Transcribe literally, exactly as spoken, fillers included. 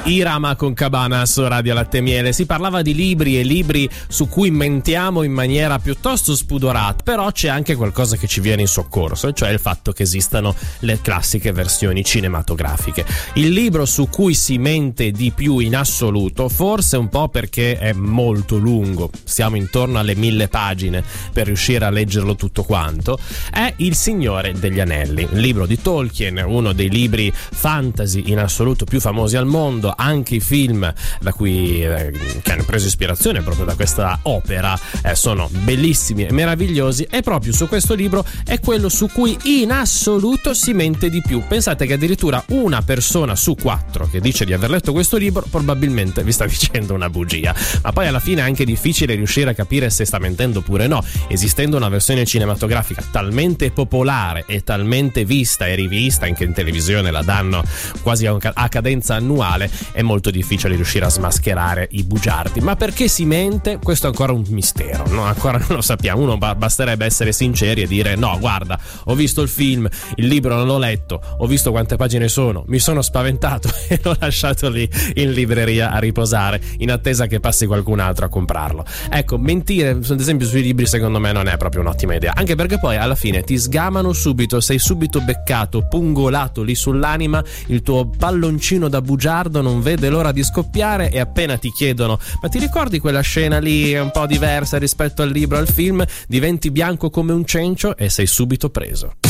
Irama con Cabana su Radio Latte Miele. Si parlava di libri e libri su cui mentiamo in maniera piuttosto spudorata, però c'è anche qualcosa che ci viene in soccorso, cioè il fatto che esistano le classiche versioni cinematografiche. Il libro su cui si mente di più in assoluto, forse un po' perché è molto lungo, siamo intorno alle mille pagine per riuscire a leggerlo tutto quanto, è Il Signore degli Anelli, il libro di Tolkien, uno dei libri fantasy in assoluto più famosi al mondo. Anche i film da cui eh, che hanno preso ispirazione proprio da questa opera eh, sono bellissimi e meravigliosi, e proprio su questo libro è quello su cui in assoluto si mente di più. Pensate che addirittura una persona su quattro che dice di aver letto questo libro probabilmente vi sta dicendo una bugia, ma poi alla fine è anche difficile riuscire a capire se sta mentendo oppure no, esistendo una versione cinematografica talmente popolare e talmente vista e rivista, anche in televisione la danno quasi a cadenza annuale, è molto difficile riuscire a smascherare i bugiardi. Ma perché si mente? Questo è ancora un mistero, no? Ancora non lo sappiamo. Uno ba- basterebbe essere sinceri e dire: no, guarda, ho visto il film, il libro non l'ho letto, ho visto quante pagine sono, mi sono spaventato e l'ho lasciato lì in libreria a riposare in attesa che passi qualcun altro a comprarlo. Ecco, mentire ad esempio sui libri secondo me non è proprio un'ottima idea, anche perché poi alla fine ti sgamano subito, sei subito beccato, pungolato lì sull'anima, il tuo palloncino da bugiardo non vede l'ora di scoppiare, e appena ti chiedono: ma ti ricordi quella scena lì un po' diversa rispetto al libro, al film, diventi bianco come un cencio e sei subito preso.